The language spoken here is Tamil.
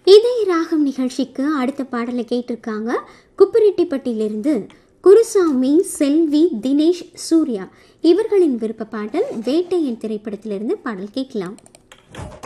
இதய ராகம் நிகழ்ச்சிக்கு அடுத்த பாடலை கேட்டிருக்காங்க குப்பரெட்டிப்பட்டியிலிருந்து குருசாமி, செல்வி, தினேஷ், சூர்யா. இவர்களின் விருப்ப பாடல் வேட்டையன் திரைப்படத்திலிருந்து பாடல் கேட்கலாம்.